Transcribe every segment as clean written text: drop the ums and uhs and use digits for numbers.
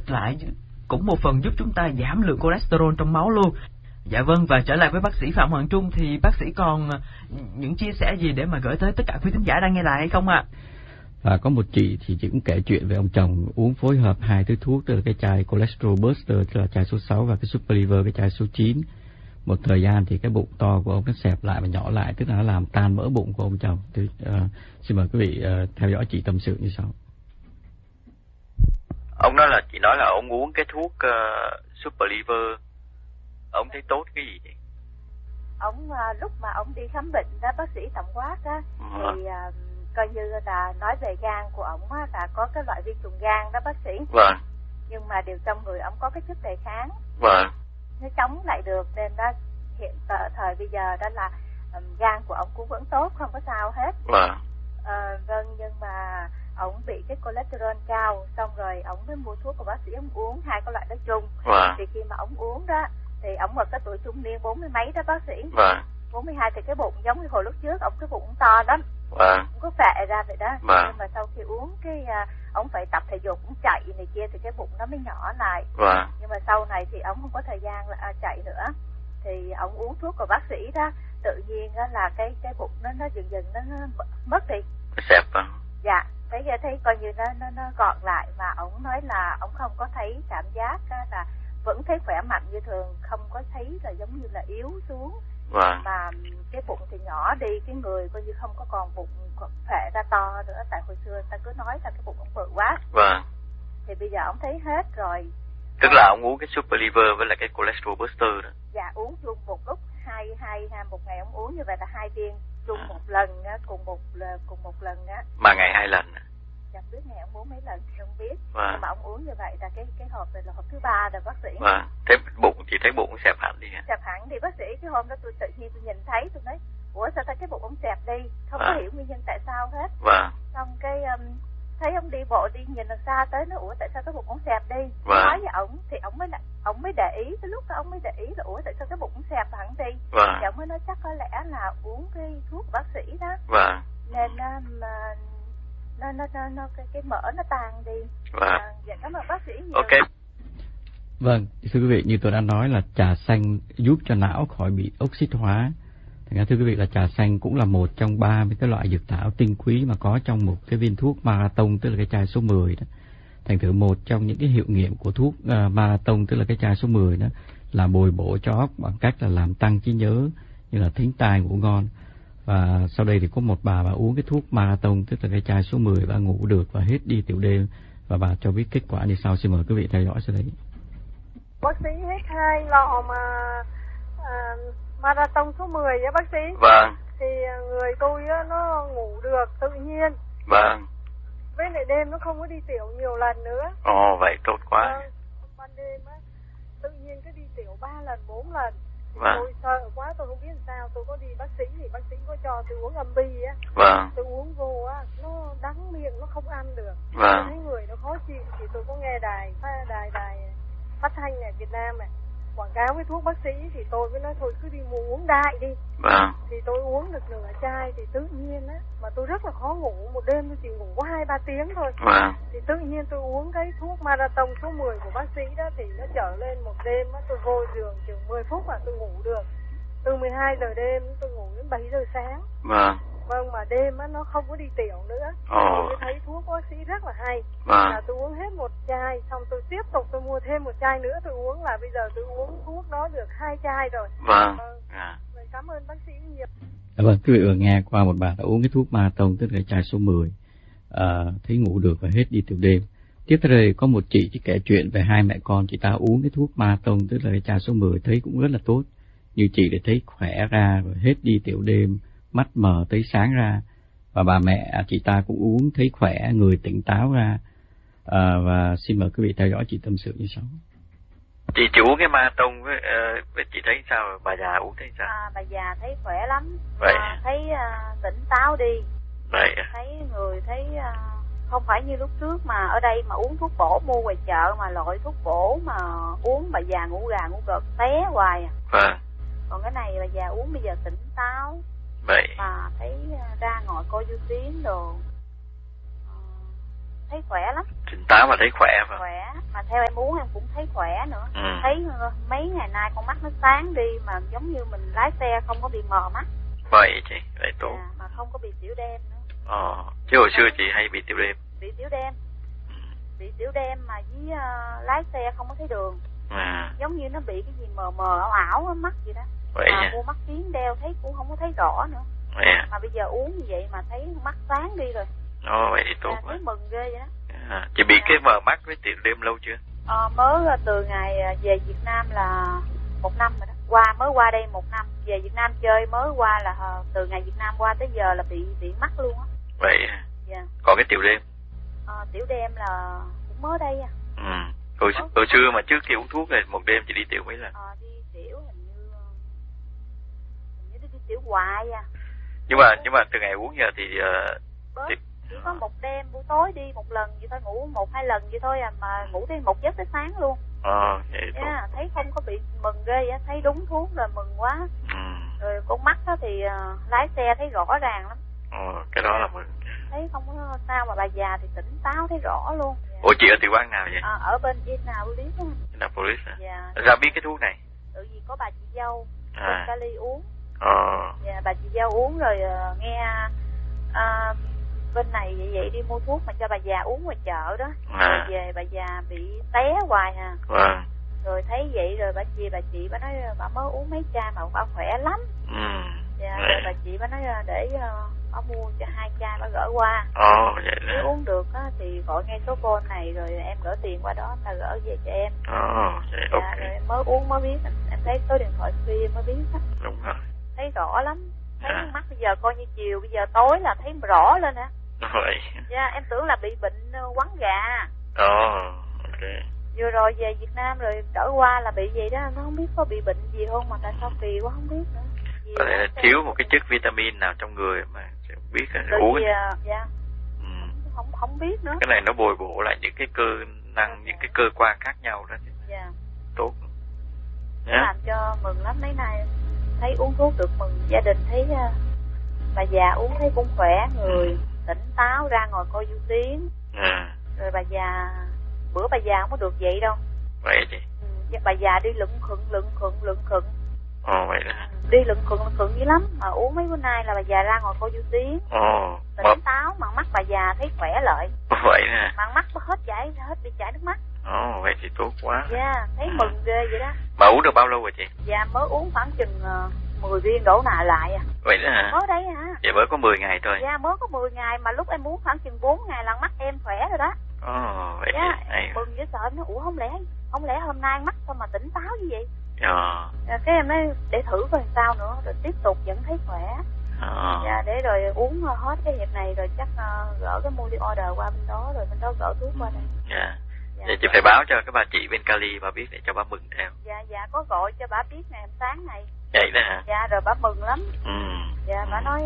lại cũng một phần giúp chúng ta giảm lượng cholesterol trong máu luôn. Dạ vâng, và trở lại với bác sĩ Phạm Hoàng Trung thì bác sĩ còn những chia sẻ gì để mà gửi tới tất cả quý khán giả đang nghe lại hay không ạ? Và có một chị thì chị cũng kể chuyện về ông chồng uống phối hợp hai thứ thuốc, tức là cái chai cholesterol buster, tức là chai số 6, và cái super liver, cái chai số 9. Một thời gian thì cái bụng to của ông nó xẹp lại và nhỏ lại, tức là nó làm tan mỡ bụng của ông chồng. Thì, xin mời quý vị theo dõi chị tâm sự như sau. Chị nói là ông uống cái thuốc super liver, ông thấy tốt cái gì vậy? Ông lúc mà ông đi khám bệnh đó, bác sĩ tổng quát á, thì coi như là nói về gan của ông á, là có cái loại vi trùng gan đó bác sĩ. Vâng. Nhưng mà điều trong người ông có cái chất đề kháng. Vâng. Nó chống lại được, nên đó hiện thời bây giờ đó là gan của ông cũng vẫn tốt, không có sao hết. Vâng. Vâng, nhưng mà ông bị cái cholesterol cao, xong rồi ông mới mua thuốc của bác sĩ ông uống hai cái loại đó chung. Vâng. Thì khi mà ông uống đó thì ông ở cái tuổi trung niên 40 mấy đó bác sĩ. Vâng. 42 thì cái bụng giống như hồi lúc trước, ông cái bụng to lắm. Vâng. Ông có phệ ra vậy đó. Vâng. Nhưng mà sau khi uống cái ông phải tập thể dục, cũng chạy này kia thì cái bụng nó mới nhỏ lại. Vâng. Nhưng mà sau này thì ông không có thời gian chạy nữa. Thì ông uống thuốc của bác sĩ đó, tự nhiên đó là cái bụng nó dần dần nó mất đi. Xẹp à? Dạ, thấy coi như nó gọn lại, mà ông nói là ông không có thấy cảm giác là vẫn thấy khỏe mạnh như thường, không có thấy là giống như là yếu xuống. Vâng. Mà cái bụng thì nhỏ đi, cái người coi như không có còn bụng phệ ra to nữa, tại hồi xưa ta cứ nói là cái bụng ông bự quá. Vâng. Thì bây giờ ông thấy hết rồi. Tức là ông uống cái super liver với lại cái cholesterol booster đó. Dạ, uống chung một lúc, một ngày ông uống như vậy là 2 viên chung một lần á, cùng một lần á. Mà ngày 2 lần. Chẳng biết ngày ông uống mấy lần thì không biết. Vâng. Nhưng mà ông uống như vậy là cái hộp này là hộp thứ 3 rồi bác sĩ. Vâng. Thế bụng thì thấy bụng xẹp hẳn đi hả? Xẹp hẳn thì bác sĩ, cái hôm đó tôi tự nhiên tôi nhìn thấy, tôi nói ủa sao thấy cái bụng ông xẹp đi, không có hiểu nguyên nhân tại sao hết. Vâng. Xong cái thấy ông đi bộ đi nhìn đằng xa tới, nó ủa tại sao cái bụng ông xẹp đi. Vâng. Nói với ổng thì ổng mới để ý, cái lúc đó ông mới để ý là ủa tại sao cái bụng xẹp hẳn đi. Vâng. Thì ổng mới nói chắc có lẽ là uống cái thuốc bác sĩ đó. Vâng. Nên nó cái mỡ nó tan đi. Vâng. Dạ, cảm ơn bác sĩ nhiều. Ok. Vâng, thưa quý vị, như tôi đã nói là trà xanh giúp cho não khỏi bị oxit hóa. Thành ra thưa quý vị là trà xanh cũng là một trong 30 cái loại dược thảo tinh quý mà có trong một cái viên thuốc marathon, tức là cái chai số 10 đó. Thành thử một trong những cái hiệu nghiệm của thuốc marathon, tức là cái chai số 10 đó, là bồi bổ cho óc bằng cách là làm tăng trí nhớ, như là thính tai ngủ ngon. Và sau đây thì có một bà uống cái thuốc marathon, tức là cái chai số 10, bà ngủ được và hết đi tiểu đêm, và bà cho biết kết quả như sau. Xin mời quý vị theo dõi sau đây. Bác sĩ hết 2 lọ mà marathon số 10 á bác sĩ. Vâng. Thì người tôi á, nó ngủ được tự nhiên. Vâng. Với lại đêm nó không có đi tiểu nhiều lần nữa. Ồ, vậy tốt quá. Ban đêm á, tự nhiên cứ đi tiểu 3 lần 4 lần. Vâng. Tôi sợ quá, tôi không biết làm sao. Tôi có đi bác sĩ thì bác sĩ có cho tôi uống Ambi á. Vâng. Tôi uống vô á, nó đắng miệng, nó không ăn được. Vâng. Tôi thấy người nó khó chịu. Thì tôi có nghe đài phát thanh ở Việt Nam này quảng cáo cái thuốc bác sĩ, thì tôi mới nói thôi cứ đi mua uống đại đi. Vâng. Thì tôi uống được nửa chai thì tự nhiên á, mà tôi rất là khó ngủ, một đêm tôi chỉ ngủ có 2-3 tiếng thôi. Vâng. Thì tự nhiên tôi uống cái thuốc marathon số 10 của bác sĩ đó, thì nó trở lên một đêm á, tôi vô giường chừng 10 phút mà tôi ngủ được. Từ 12 giờ đêm tôi ngủ đến 7 giờ sáng. Vâng. Vâng, mà đêm á nó không có đi tiểu nữa. Ồ. Tôi thấy thuốc bác sĩ rất là hay. Vâng. Là tôi uống hết một chai, xong tôi tiếp tục tôi mua thêm một chai nữa tôi uống, là bây giờ tôi uống thuốc đó được 2 chai rồi. Vâng. Vậy cảm ơn bác sĩ nhiều. Vâng, quý vị vừa nghe qua một bà đã uống cái thuốc marathon, tức là chai số 10, thấy ngủ được và hết đi tiểu đêm. Tiếp theo đây có một chị chỉ kể chuyện về hai mẹ con chị ta uống cái thuốc marathon, tức là cái chai số 10, thấy cũng rất là tốt. Như chị để thấy khỏe ra rồi hết đi tiểu đêm, mắt mờ tới sáng ra, và bà mẹ chị ta cũng uống thấy khỏe, người tỉnh táo ra. Và xin mời quý vị theo dõi chị tâm sự như sau. Chị uống cái marathon với chị thấy sao, bà già uống thấy sao? Bà già thấy khỏe lắm. Vậy thấy tỉnh táo đi. Vậy thấy người thấy không phải như lúc trước mà ở đây mà uống thuốc bổ mua ngoài chợ, mà loại thuốc bổ mà uống bà già ngủ gà ngủ gật té hoài à. Vâng. Còn cái này bà già uống bây giờ tỉnh táo. Vậy Mà thấy ra ngồi coi vô tiếng đồ. thấy khỏe lắm. Tỉnh táo và thấy khỏe phải. Khỏe, mà theo em uống em cũng thấy khỏe nữa. Ừ. Thấy mấy ngày nay con mắt nó sáng đi, mà giống như mình lái xe không có bị mờ mắt. Vậy chị, vậy tốt. Mà không có bị tiểu đêm nữa. Chứ hồi xưa chị hay bị tiểu đêm. Bị tiểu đêm. Bị tiểu đêm mà với lái xe không có thấy đường. Giống như nó bị cái gì mờ mờ ảo ảo ở mắt vậy đó. Vậy mà mua mắt kiếng đeo thấy cũng không có thấy rõ nữa. Vậy mà bây giờ uống như vậy mà thấy mắt sáng đi rồi. Vậy thì tốt quá. Thấy mừng ghê vậy đó. Chị bị cái mờ mắt với tiểu đêm lâu chưa? Mới từ ngày về Việt Nam là 1 năm rồi đó. Mới qua đây 1 năm. Về Việt Nam chơi mới qua là từ ngày Việt Nam qua tới giờ là bị mắt luôn á. Vậy còn cái tiểu đêm? Tiểu đêm là cũng mới đây à. Hồi xưa mà trước khi uống thuốc này một đêm chị đi tiểu mấy lần? Đi tiểu hình như đi tiểu hoài à. Nhưng mà từ ngày uống giờ thì chỉ có một đêm buổi tối đi một lần vậy thôi, ngủ 1-2 lần vậy thôi à, mà ngủ đi một giấc tới sáng luôn. Thấy không có bị mừng ghê vậy, thấy đúng thuốc rồi mừng quá. Rồi con mắt đó thì lái xe thấy rõ ràng lắm. Cái đó là mừng. Thấy không có sao, mà bà già thì tỉnh táo thấy rõ luôn. Ủa chị ở tiểu bang nào vậy? Ở bên Indianapolis á. Indianapolis à? Sao biết cái thuốc này? Tự vì có bà chị dâu bên Cali uống. Bà chị dâu uống rồi nghe bên này vậy đi mua thuốc mà cho bà già uống ngoài chợ đó. Rồi về bà già bị té hoài à. Rồi thấy vậy rồi bà chị bà nói bà mới uống mấy chai mà bà khỏe lắm. Rồi bà chị bà nói để bà mua cho 2 chai bà gửi qua. Nếu uống được á thì gọi ngay số phone này rồi em gửi tiền qua đó, ta gửi về cho em. Rồi em mới uống mới biết, em thấy số điện thoại free em mới biết đó. Đúng rồi. Thấy rõ lắm. Thấy mắt bây giờ coi như chiều, bây giờ tối là thấy rõ lên hả? Em tưởng là bị bệnh quắn gà. Vừa rồi về Việt Nam rồi trở qua là bị gì đó, nó không biết có bị bệnh gì không mà tại sao kỳ quá không biết nữa. Có thể là thiếu một cái chất vitamin nào trong người mà không biết uống. Không biết nữa. Cái này nó bồi bổ lại những cái cơ năng, những cái cơ quan khác nhau đó. Tốt. Làm cho mừng lắm, mấy nay thấy uống thuốc được mừng, gia đình thấy bà già uống thấy cũng khỏe người, tỉnh táo, ra ngồi coi du tuyến. Rồi bà già bữa bà già không có được vậy đâu. Vậy chị? Bà già đi lững khựng. Vậy đó. Đi lững khựng dữ lắm, mà uống mấy bữa nay là bà già ra ngồi coi du tuyến. Tỉnh táo, mà mắt bà già thấy khỏe lại. Vậy nè. Mà mắt hết bị chảy nước mắt. Vậy thì tốt quá. Thấy mừng ghê vậy đó. Mà uống được bao lâu rồi chị? Mới uống khoảng chừng 10 viên đổ lại à. Vậy đó hả? Mới đấy hả? Vậy mới có 10 ngày thôi. Mới có 10 ngày mà lúc em uống khoảng chừng 4 ngày là mắt em khỏe rồi đó. Vậy thì mừng dễ sợ, em nói không lẽ hôm nay mắt sao mà tỉnh táo như vậy. Cái em nói để thử coi sao nữa, rồi tiếp tục vẫn thấy khỏe. Để rồi uống hết cái hiệp này rồi chắc gỡ cái mua đi order qua bên đó, rồi bên đó gỡ thuốc qua đây. Vậy chị phải báo cho cái bà chị bên Cali bà biết để cho bà mừng theo. Có gọi cho bà biết ngày hôm sáng này. Vậy đó hả? Rồi bà mừng lắm. Bà nói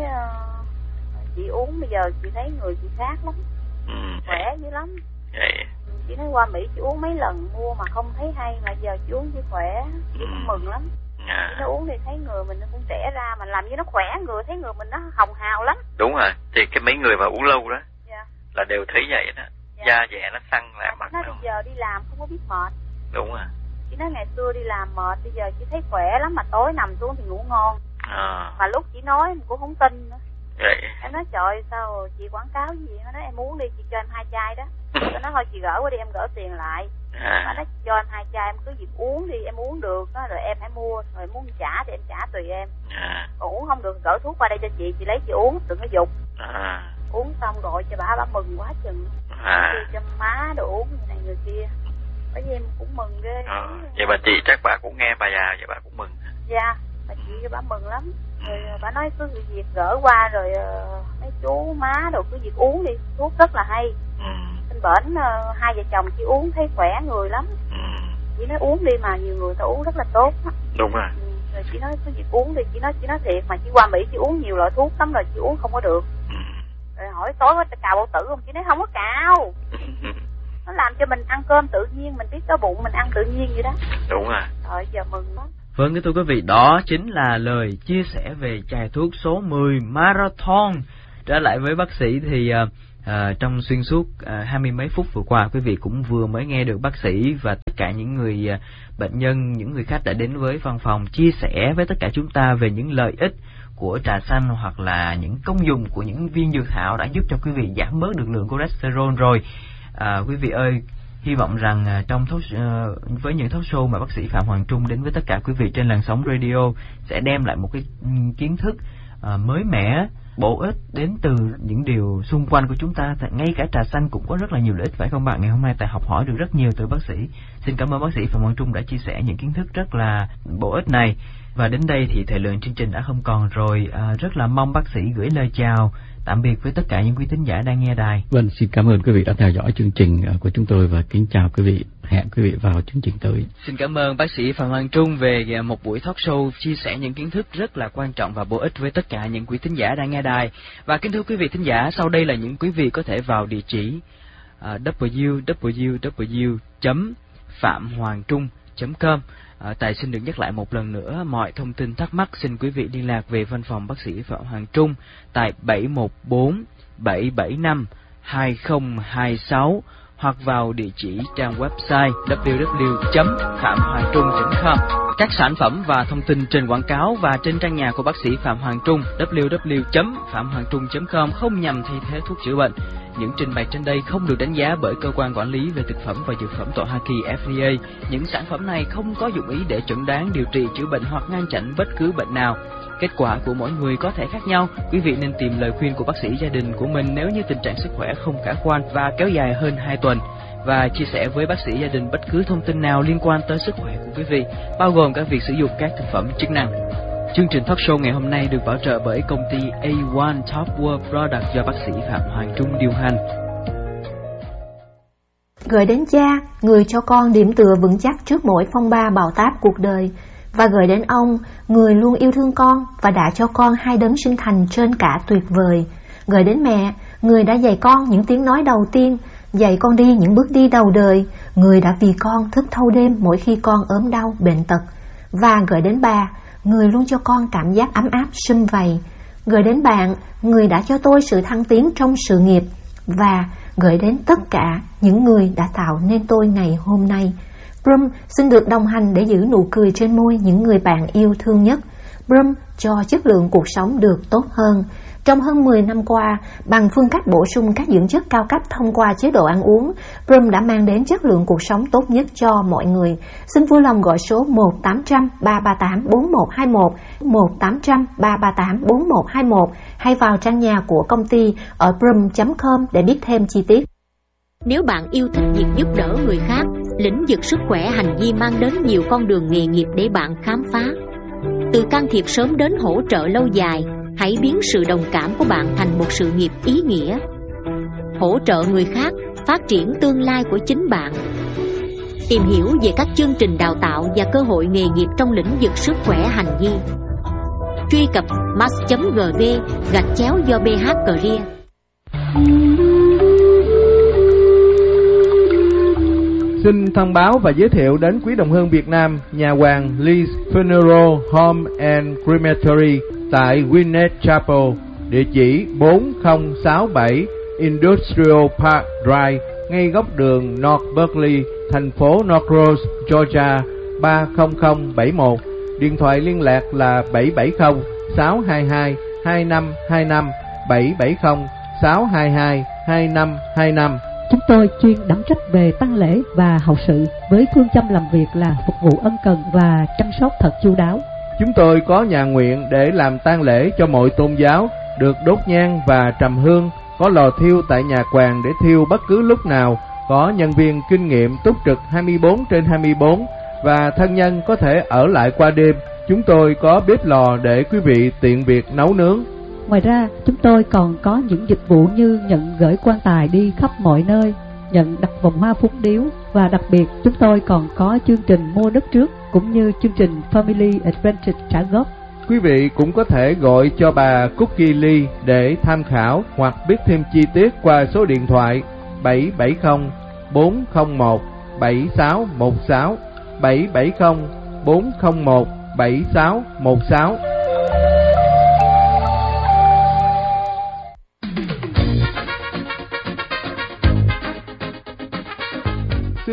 chị uống bây giờ chị thấy người chị khác lắm. Khỏe dữ lắm. Chị nói qua Mỹ chị uống mấy lần mua mà không thấy hay, mà giờ chị uống chị khỏe, chị cũng mừng lắm. Chị nó uống thì thấy người mình nó cũng trẻ ra, mà làm như nó khỏe người, thấy người mình nó hồng hào lắm. Đúng rồi, thì cái mấy người mà uống lâu đó là đều thấy vậy đó. Da dẻ nó săn lại mặt. Nó bây giờ đi làm không có biết mệt. Đúng rồi. Chị nói ngày xưa đi làm mệt, bây giờ chị thấy khỏe lắm, mà tối nằm xuống thì ngủ ngon. Mà lúc chị nói em cũng không tin nữa. Vậy. Em nói trời sao chị quảng cáo gì, nó nói em uống đi, chị cho em 2 chai đó. Tôi nói thôi chị gỡ qua đi, em gỡ tiền lại. Nó nói cho em 2 chai, em cứ việc uống đi, em uống được đó, rồi em hãy mua, rồi muốn trả thì em trả tùy em. Còn uống không được gỡ thuốc qua đây cho chị lấy chị uống, đừng có dục. Uống xong gọi cho bà mừng quá chừng. Đi cho má đồ uống người này người kia. Bởi vì em cũng mừng ghê. Vậy bà chị chắc bà cũng nghe bà già vậy bà cũng mừng. Bà chị bà mừng lắm. Rồi bà nói cứ việc gỡ qua rồi mấy chú má đồ cứ việc uống đi, thuốc rất là hay. Bên bển 2 vợ chồng chị uống thấy khỏe người lắm. Chị nói uống đi mà nhiều người ta uống rất là tốt đó. Đúng rồi. Rồi chị nói cứ việc uống đi, chị nói thiệt mà chị qua Mỹ chị uống nhiều loại thuốc lắm rồi chị uống không có được. Rồi hỏi tối có cào bao tử không, chị nói không có cào. Nó làm cho mình ăn cơm tự nhiên, mình biết đói bụng mình ăn tự nhiên vậy đó. Đúng rồi. Rồi giờ mừng lắm. Vâng, thưa quý vị, đó chính là lời chia sẻ về chai thuốc số 10 Marathon. Trở lại với bác sĩ thì Trong xuyên suốt 20 mấy phút vừa qua, quý vị cũng vừa mới nghe được bác sĩ và tất cả những người bệnh nhân, những người khách đã đến với văn phòng chia sẻ với tất cả chúng ta về những lợi ích của trà xanh hoặc là những công dụng của những viên dược thảo đã giúp cho quý vị giảm bớt được lượng cholesterol rồi. Quý vị ơi, hy vọng rằng trong với những talk show mà bác sĩ Phạm Hoàng Trung đến với tất cả quý vị trên làn sóng radio sẽ đem lại một cái kiến thức mới mẻ, bổ ích đến từ những điều xung quanh của chúng ta. Ngay cả trà xanh cũng có rất là nhiều lợi ích, phải không bạn? Ngày hôm nay Tài học hỏi được rất nhiều từ bác sĩ. Xin cảm ơn bác sĩ Phạm Hoàng Trung đã chia sẻ những kiến thức rất là bổ ích này. Và đến đây thì thời lượng chương trình đã không còn rồi. Rất là mong bác sĩ gửi lời chào tạm biệt với tất cả những quý thính giả đang nghe đài. Vâng, xin cảm ơn quý vị đã theo dõi chương trình của chúng tôi và kính chào quý vị. Hẹn quý vị vào chương trình tới. Xin cảm ơn bác sĩ Phạm Hoàng Trung về một buổi talk show chia sẻ những kiến thức rất là quan trọng và bổ ích với tất cả những quý thính giả đang nghe đài. Và kính thưa quý vị thính giả, sau đây là những quý vị có thể vào địa chỉ www.phạm-hoàng-trung.com. Tài xin được nhắc lại một lần nữa, mọi thông tin thắc mắc xin quý vị liên lạc về văn phòng bác sĩ Phạm Hoàng Trung tại 714-775-2026 hoặc vào địa chỉ trang website www.phạm-hoàng-trung.com. Các sản phẩm và thông tin trên quảng cáo và trên trang nhà của bác sĩ Phạm Hoàng Trung www.phạm-hoàng-trung.com không nhằm thay thế thuốc chữa bệnh. Những trình bày trên đây không được đánh giá bởi cơ quan quản lý về thực phẩm và dược phẩm tại Hoa Kỳ FDA. Những sản phẩm này không có dụng ý để chẩn đoán, điều trị, chữa bệnh hoặc ngăn chặn bất cứ bệnh nào. Kết quả của mỗi người có thể khác nhau. Quý vị nên tìm lời khuyên của bác sĩ gia đình của mình nếu như tình trạng sức khỏe không khả quan và kéo dài hơn 2 tuần. Và chia sẻ với bác sĩ gia đình bất cứ thông tin nào liên quan tới sức khỏe của quý vị, bao gồm cả việc sử dụng các thực phẩm chức năng. Chương trình talk show ngày hôm nay được bảo trợ bởi công ty A1 Top World Product do bác sĩ Phạm Hoàng Trung điều hành. Gửi đến cha, người cho con điểm tựa vững chắc trước mỗi phong ba bão táp cuộc đời. Và gửi đến ông, người luôn yêu thương con và đã cho con 2 đấng sinh thành trên cả tuyệt vời. Gửi đến mẹ, người đã dạy con những tiếng nói đầu tiên, dạy con đi những bước đi đầu đời, người đã vì con thức thâu đêm mỗi khi con ốm đau, bệnh tật. Và gửi đến bà, người luôn cho con cảm giác ấm áp, sum vầy. Gửi đến bạn, người đã cho tôi sự thăng tiến trong sự nghiệp. Và gửi đến tất cả những người đã tạo nên tôi ngày hôm nay. Brum xin được đồng hành để giữ nụ cười trên môi những người bạn yêu thương nhất. Brum cho chất lượng cuộc sống được tốt hơn. Trong hơn 10 năm qua, bằng phương cách bổ sung các dưỡng chất cao cấp thông qua chế độ ăn uống, Brum đã mang đến chất lượng cuộc sống tốt nhất cho mọi người. Xin vui lòng gọi số 1-800-338-4121, 1-800-338-4121 hay vào trang nhà của công ty ở brum.com để biết thêm chi tiết. Nếu bạn yêu thích việc giúp đỡ người khác, lĩnh vực sức khỏe hành vi mang đến nhiều con đường nghề nghiệp để bạn khám phá. Từ can thiệp sớm đến hỗ trợ lâu dài, hãy biến sự đồng cảm của bạn thành một sự nghiệp ý nghĩa. Hỗ trợ người khác, phát triển tương lai của chính bạn. Tìm hiểu về các chương trình đào tạo và cơ hội nghề nghiệp trong lĩnh vực sức khỏe hành vi. Truy cập mass.gv/do-bh-career. Xin thông báo và giới thiệu đến quý đồng hương Việt Nam nhà hoàng Lee's Funeral Home and Crematory tại Winnet Chapel, địa chỉ 4067 Industrial Park Drive, ngay góc đường North Berkeley, thành phố North Rose, Georgia 30071. Điện thoại liên lạc là 770 622 2525, 770 622 2525. Chúng tôi chuyên đảm trách về tang lễ và hậu sự với phương châm làm việc là phục vụ ân cần và chăm sóc thật chu đáo. Chúng tôi có nhà nguyện để làm tang lễ cho mọi tôn giáo, được đốt nhang và trầm hương, có lò thiêu tại nhà quàng để thiêu bất cứ lúc nào, có nhân viên kinh nghiệm túc trực 24/24 và thân nhân có thể ở lại qua đêm. Chúng tôi có bếp lò để quý vị tiện việc nấu nướng. Ngoài ra, chúng tôi còn có những dịch vụ như nhận gửi quan tài đi khắp mọi nơi, nhận đặt vòng hoa phúng điếu và đặc biệt chúng tôi còn có chương trình mua đất trước cũng như chương trình Family Advantage trả góp. Quý vị cũng có thể gọi cho bà Cookie Lee để tham khảo hoặc biết thêm chi tiết qua số điện thoại 770 401 7616, 770 401 7616.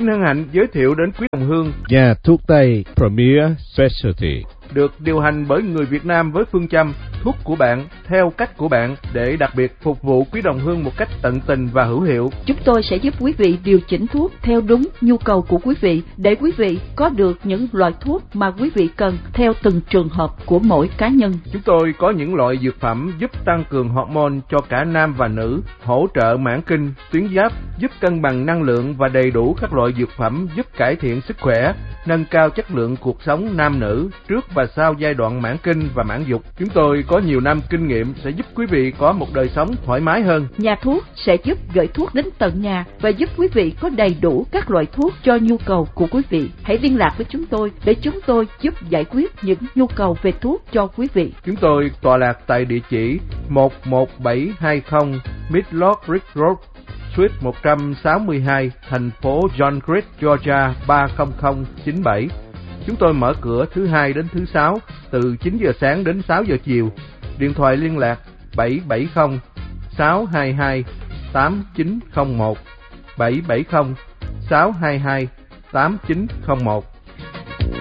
xin hân hạnh giới thiệu đến quý đồng hương nhà thuốc Tây Premier Specialty, được điều hành bởi người Việt Nam với phương châm thuốc của bạn theo cách của bạn để đặc biệt phục vụ quý đồng hương một cách tận tình và hữu hiệu. Chúng tôi sẽ giúp quý vị điều chỉnh thuốc theo đúng nhu cầu của quý vị để quý vị có được những loại thuốc mà quý vị cần theo từng trường hợp của mỗi cá nhân. Chúng tôi có những loại dược phẩm giúp tăng cường hormone cho cả nam và nữ, hỗ trợ mãn kinh, tuyến giáp, giúp cân bằng năng lượng và đầy đủ các loại dược phẩm giúp cải thiện sức khỏe, nâng cao chất lượng cuộc sống nam nữ trước và sau giai đoạn mãn kinh và mãn dục. Chúng tôi có nhiều năm kinh nghiệm sẽ giúp quý vị có một đời sống thoải mái hơn. Nhà thuốc sẽ giúp gửi thuốc đến tận nhà và giúp quý vị có đầy đủ các loại thuốc cho nhu cầu của quý vị. Hãy liên lạc với chúng tôi để chúng tôi giúp giải quyết những nhu cầu về thuốc cho quý vị. Chúng tôi tọa lạc tại địa chỉ 11720 Midlothian Road, Suite 162, thành phố John Creek, Georgia 30097. Chúng tôi mở cửa thứ Hai đến thứ Sáu từ 9 giờ sáng đến 6 giờ chiều. Điện thoại liên lạc 770 622 8901, 770 622 8901.